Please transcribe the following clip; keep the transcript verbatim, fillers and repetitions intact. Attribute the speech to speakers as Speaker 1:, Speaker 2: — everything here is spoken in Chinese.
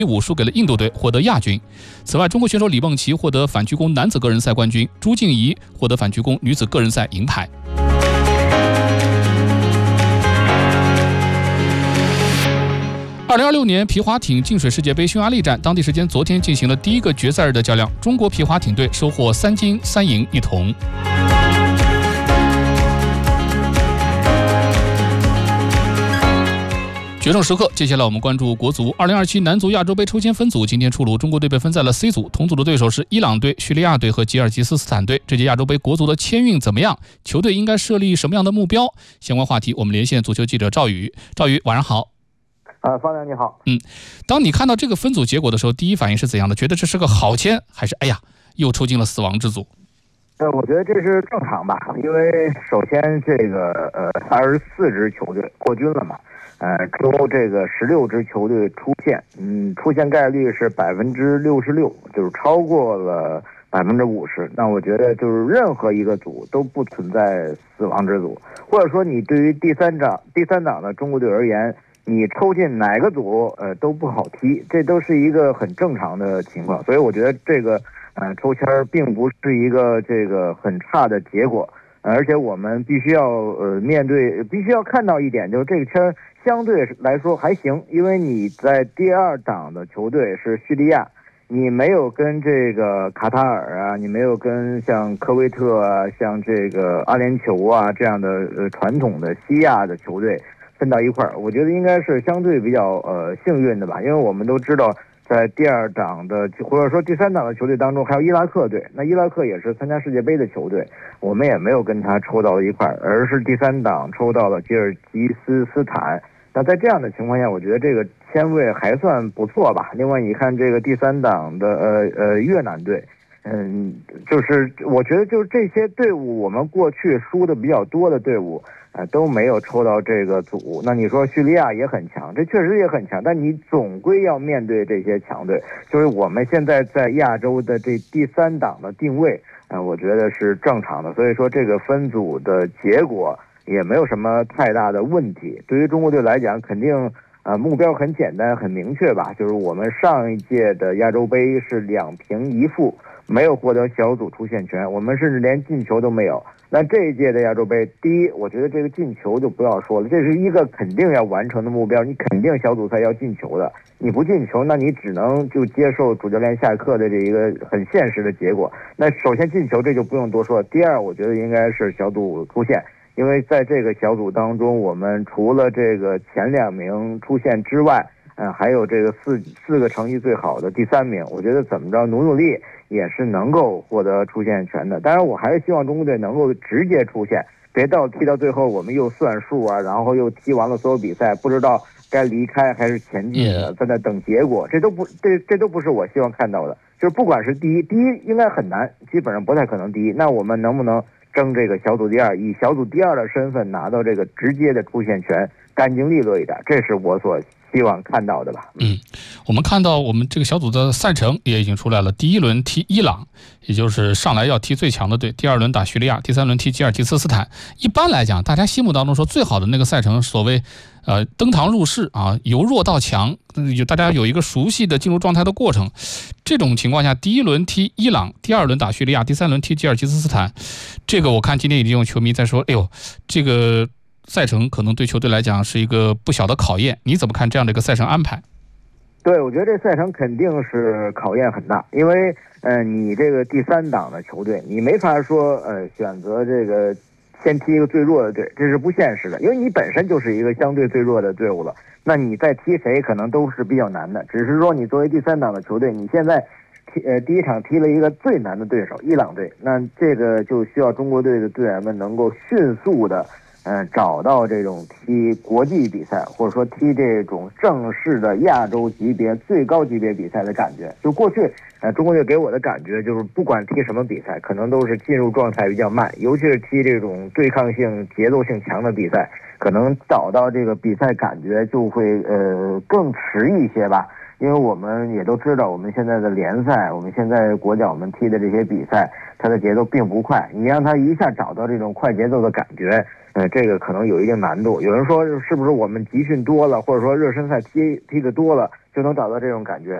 Speaker 1: 五输给了印度队，获得亚军。此外，中国选手李梦琪获得反鞠躬男子个人赛冠军，朱静怡获得反鞠躬女子个人赛银牌。二零二六年皮划艇净水世界杯匈牙利站，当地时间昨天进行了第一个决赛日的较量，中国皮划艇队收获三金三银一铜。决胜时刻，接下来我们关注国足二零二七男足亚洲杯抽签分组，今天出炉，中国队被分在了 C 组，同组的对手是伊朗队、叙利亚队和吉尔吉斯斯坦队。这届亚洲杯国足的签运怎么样？球队应该设立什么样的目标？相关话题，我们连线足球记者赵宇。赵宇，晚上好。
Speaker 2: 啊，方亮你好。
Speaker 1: 嗯，当你看到这个分组结果的时候，第一反应是怎样的？觉得这是个好签，还是哎呀又抽进了死亡之组？
Speaker 2: 呃，我觉得这是正常吧，因为首先这个呃二十四支球队过军了嘛，呃，之后这个十六支球队出现，嗯，出现概率是百分之六十六，就是超过了百分之五十。那我觉得就是任何一个组都不存在死亡之组，或者说你对于第三档第三档的中国队而言，你抽进哪个组，呃，都不好踢，这都是一个很正常的情况。所以我觉得这个，呃，抽签并不是一个这个很差的结果，呃、而且我们必须要呃面对，必须要看到一点，就是这个签相对来说还行，因为你在第二档的球队是叙利亚，你没有跟这个卡塔尔啊，你没有跟像科威特啊，像这个阿联酋啊这样的呃传统的西亚的球队分到一块儿，我觉得应该是相对比较呃幸运的吧，因为我们都知道，在第二档的或者说第三档的球队当中，还有伊拉克队，那伊拉克也是参加世界杯的球队，我们也没有跟他抽到一块儿，而是第三档抽到了吉尔吉斯斯坦。那在这样的情况下，我觉得这个签位还算不错吧。另外，你看这个第三档的呃呃越南队。嗯，就是我觉得就是这些队伍，我们过去输的比较多的队伍，呃，都没有抽到这个组。那你说叙利亚也很强，这确实也很强，但你总归要面对这些强队。就是我们现在在亚洲的这第三档的定位，呃，我觉得是正常的。所以说这个分组的结果也没有什么太大的问题。对于中国队来讲，肯定。呃，目标很简单，很明确吧？就是我们上一届的亚洲杯是两平一负，没有获得小组出线权，我们甚至连进球都没有。那这一届的亚洲杯，第一，我觉得这个进球就不要说了，这是一个肯定要完成的目标，你肯定小组赛要进球的。你不进球，那你只能就接受主教练下课的这一个很现实的结果。那首先进球，这就不用多说。第二，我觉得应该是小组出线。因为在这个小组当中，我们除了这个前两名出线之外，呃，还有这个四四个成绩最好的第三名，我觉得怎么着努努力也是能够获得出线权的。当然，我还是希望中国队能够直接出线，别到踢到最后我们又算数啊，然后又踢完了所有比赛，不知道该离开还是前进，在那等结果，这都不这这都不是我希望看到的。就是不管是第一，第一应该很难，基本上不太可能第一。那我们能不能争这个小组第二，以小组第二的身份拿到这个直接的出线权，干净利落一点，这是我所希望看到的吧。
Speaker 1: 嗯，我们看到我们这个小组的赛程也已经出来了，第一轮踢伊朗，也就是上来要踢最强的队，第二轮打叙利亚，第三轮踢吉尔吉斯斯坦。一般来讲，大家心目当中说最好的那个赛程，所谓呃登堂入室啊，由弱到强，有大家有一个熟悉的进入状态的过程。这种情况下，第一轮踢伊朗，第二轮打叙利亚，第三轮踢吉尔吉斯斯坦，这个我看今天已经有球迷在说，哎呦，这个赛程可能对球队来讲是一个不小的考验。你怎么看这样的一个赛程安排？
Speaker 2: 对，我觉得这赛程肯定是考验很大，因为呃，你这个第三档的球队，你没法说呃选择这个先踢一个最弱的队，这是不现实的，因为你本身就是一个相对最弱的队伍了，那你再踢谁可能都是比较难的。只是说你作为第三档的球队，你现在踢呃第一场踢了一个最难的对手伊朗队，那这个就需要中国队的队员们能够迅速的呃，找到这种踢国际比赛，或者说踢这种正式的亚洲级别、最高级别比赛的感觉。就过去，呃，中国队给我的感觉就是，不管踢什么比赛，可能都是进入状态比较慢，尤其是踢这种对抗性、节奏性强的比赛，可能找到这个比赛感觉就会呃更迟一些吧。 因为我们也都知道，我们现在的联赛，我们现在国脚们踢的这些比赛，它的节奏并不快，你让他一下找到这种快节奏的感觉，呃，这个可能有一定难度。有人说，是不是我们集训多了，或者说热身赛踢踢得多了，就能找到这种感觉？